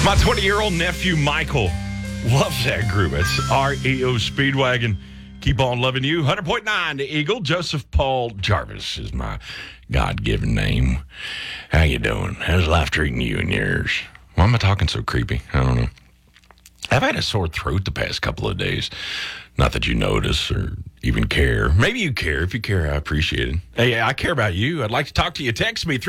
My 20-year-old nephew, Michael, loves that group. It's REO Speedwagon. Keep on loving you. 100.9 to Eagle. Joseph Paul Jarvis is my God-given name. How you doing? How's life treating you and yours? Why am I talking so creepy? I don't know. I've had a sore throat the past couple of days. Not that you notice or even care. Maybe you care. If you care, I appreciate it. Hey, I care about you. I'd like to talk to you. Text me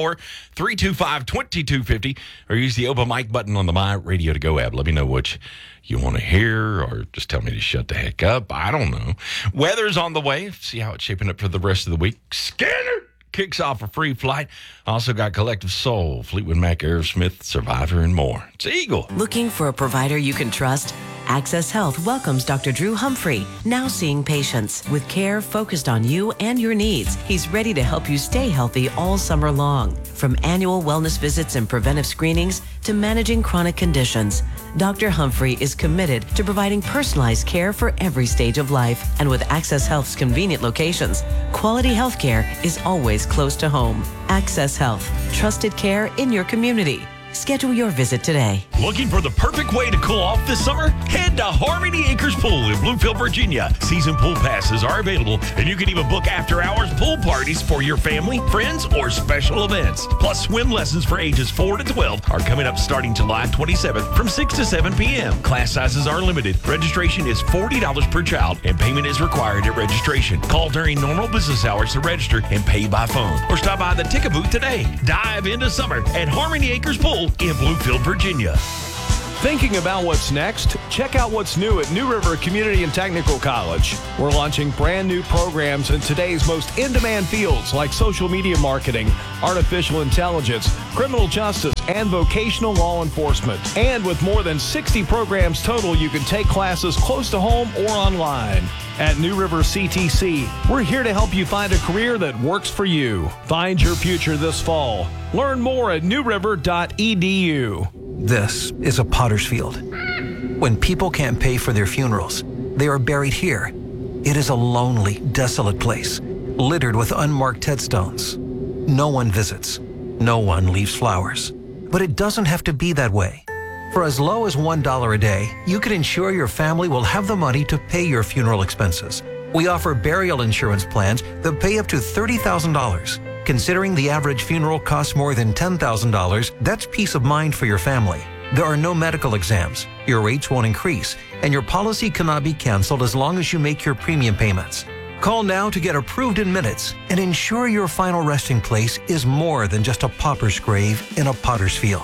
304-325-2250 or use the open mic button on the My Radio to Go app. Let me know what you want to hear or just tell me to shut the heck up. I don't know. Weather's on the way. See how it's shaping up for the rest of the week. Scanner kicks off a free flight. Also got Collective Soul, Fleetwood Mac, Aerosmith, Survivor, and more. It's Eagle. Looking for a provider you can trust? Access Health welcomes Dr. Drew Humphrey, now seeing patients with care focused on you and your needs. He's ready to help you stay healthy all summer long. From annual wellness visits and preventive screenings to managing chronic conditions, Dr. Humphrey is committed to providing personalized care for every stage of life. And with Access Health's convenient locations, quality health care is always close to home. Access Health, trusted care in your community. Schedule your visit today. Looking for the perfect way to cool off this summer? Head to Harmony Acres Pool in Bluefield, Virginia. Season pool passes are available, and you can even book after-hours pool parties for your family, friends, or special events. Plus, swim lessons for ages 4 to 12 are coming up starting July 27th from 6 to 7 p.m. Class sizes are limited. Registration is $40 per child, and payment is required at registration. Call during normal business hours to register and pay by phone, or stop by the ticket booth today. Dive into summer at Harmony Acres Pool in Bluefield, Virginia. Thinking about what's next? Check out what's new at New River Community and Technical College. We're launching brand new programs in today's most in-demand fields like social media marketing, artificial intelligence, criminal justice, and vocational law enforcement. And with more than 60 programs total, you can take classes close to home or online. At New River CTC, we're here to help you find a career that works for you. Find your future this fall. Learn more at newriver.edu. This is a potter's field. When people can't pay for their funerals, they are buried here. It is a lonely, desolate place, littered with unmarked headstones. No one visits. No one leaves flowers. But it doesn't have to be that way. For as low as $1 a day, you can ensure your family will have the money to pay your funeral expenses. We offer burial insurance plans that pay up to $30,000. Considering the average funeral costs more than $10,000, that's peace of mind for your family. There are no medical exams, your rates won't increase, and your policy cannot be canceled as long as you make your premium payments. Call now to get approved in minutes and ensure your final resting place is more than just a pauper's grave in a potter's field.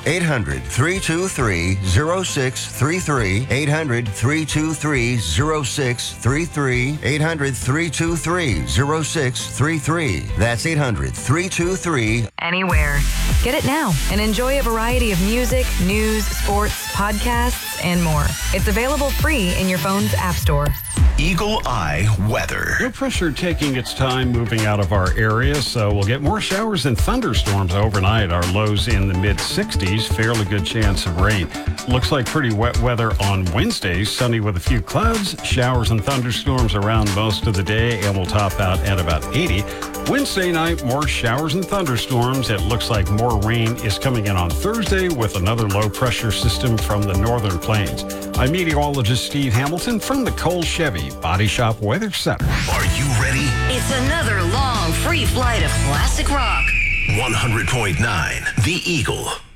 800-323-0633. 800-323-0633. 800-323-0633. That's 800-323. Anywhere. Get it now and enjoy a variety of music, news, sports, podcasts, and more. It's available free in your phone's app store. Eagle Eye Weather. No pressure taking its time moving out of our area, so we'll get more showers and thunderstorms overnight. Our lows in the mid-60s, fairly good chance of rain. Looks like pretty wet weather on Wednesday, sunny with a few clouds, showers and thunderstorms around most of the day, and we'll top out at about 80. Wednesday night, more showers and thunderstorms. It looks like more rain is coming in on Thursday with another low-pressure system from the northern plains. I'm meteorologist Steve Hamilton from the Cole Chevy Body Shop Weather Center. Are you ready? It's another long free flight of classic rock. 100.9 The Eagle.